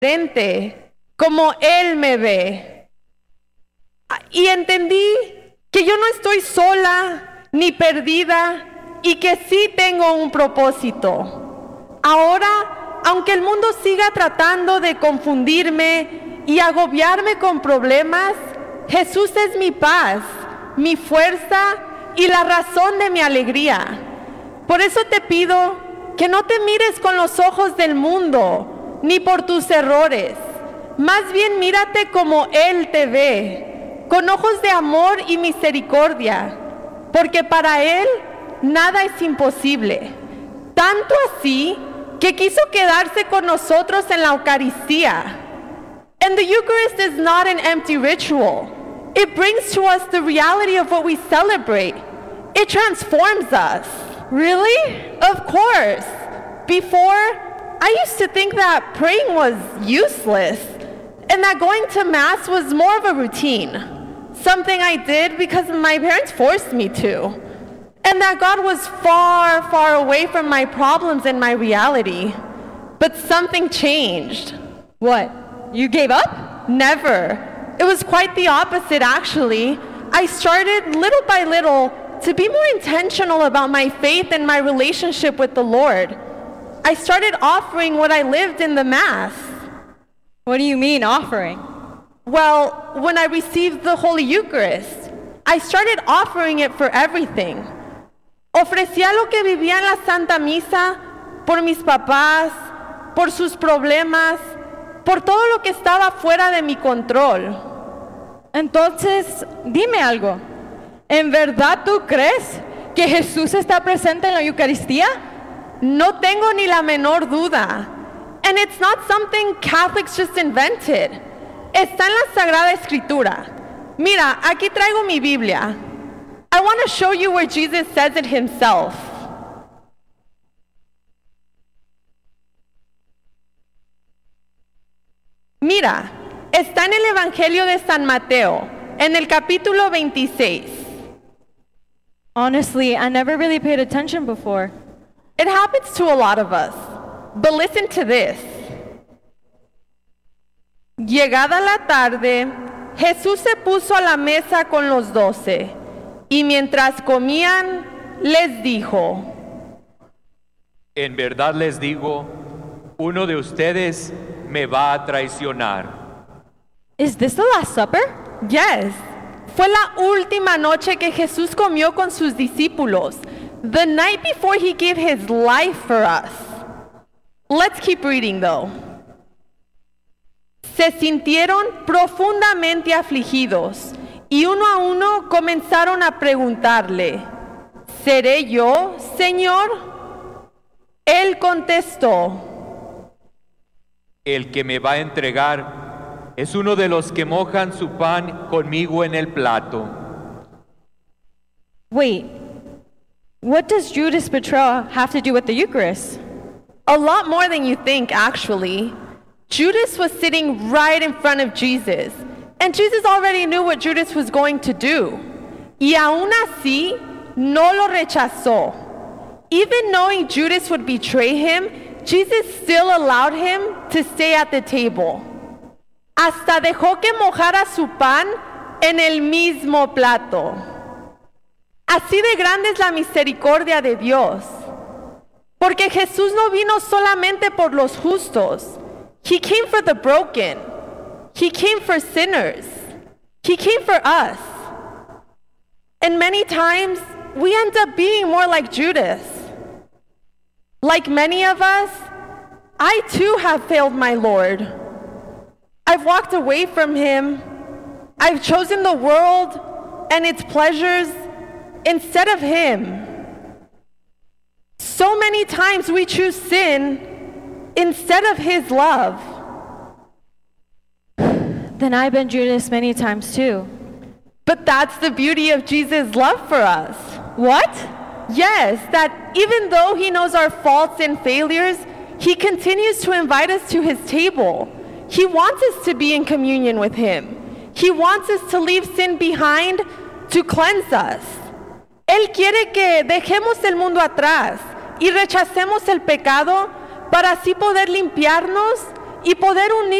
diferente como Él me ve. Y entendí que yo no estoy sola ni perdida y que sí tengo un propósito. Ahora, aunque el mundo siga tratando de confundirme y agobiarme con problemas, Jesús es mi paz, mi fuerza y la razón de mi alegría. Por eso te pido que no te mires con los ojos del mundo, ni por tus errores. Más bien mírate como Él te ve, con ojos de amor y misericordia, porque para Él nada es imposible. Tanto así que quiso quedarse con nosotros en la Eucaristía. And the Eucharist is not an empty ritual. It brings to us the reality of what we celebrate. It transforms us. Really? Of course. Before, I used to think that praying was useless and that going to Mass was more of a routine, something I did because my parents forced me to, and that God was far, far away from my problems and my reality. But something changed. What? You gave up? Never. It was quite the opposite, actually. I started little by little to be more intentional about my faith and my relationship with the Lord. I started offering what I lived in the Mass. What do you mean, offering? Well, when I received the Holy Eucharist, I started offering it for everything. Ofrecía lo que vivía en la Santa Misa por mis papás, por sus problemas, por todo lo que estaba fuera de mi control. Entonces, dime algo. ¿En verdad tú crees que Jesús está presente en la Eucaristía? No tengo ni la menor duda. And it's not something Catholics just invented. Está en la Sagrada Escritura. Mira, aquí traigo mi Biblia. I want to show you where Jesus says it himself. Mira, está en el Evangelio de San Mateo, en el capítulo 26. Honestly, I never really paid attention before. It happens to a lot of us. But listen to this. Llegada la tarde, Jesús se puso a la mesa con los 12, y mientras comían, les dijo: En verdad les digo, uno de ustedes me va a traicionar. Is this the Last Supper? Yes. Fue la última noche que Jesús comió con sus discípulos, the night before he gave his life for us. Let's keep reading though. Se sintieron profundamente afligidos y uno a uno comenzaron a preguntarle: ¿Seré yo, Señor? Él contestó: El que me va a entregar es uno de los que mojan su pan conmigo en el plato. Wait, what does Judas' betrayal have to do with the Eucharist? A lot more than you think, actually. Judas was sitting right in front of Jesus, and Jesus already knew what Judas was going to do. Y aún así, no lo rechazó. Even knowing Judas would betray him, Jesus still allowed him to stay at the table. Hasta dejó que mojara su pan en el mismo plato. Así de grande es la misericordia de Dios. Porque Jesús no vino solamente por los justos. He came for the broken. He came for sinners. He came for us. And many times, we end up being more like Judas. Like many of us, I too have failed my Lord. I've walked away from Him. I've chosen the world and its pleasures instead of Him. So many times we choose sin instead of His love. Then I've been Judas many times too. But that's the beauty of Jesus' love for us. What? Yes, that even though He knows our faults and failures, He continues to invite us to His table. He wants us to be in communion with Him. He wants us to leave sin behind to cleanse us. Él quiere que dejemos el mundo atrás y rechacemos el pecado para así poder limpiarnos y poder unir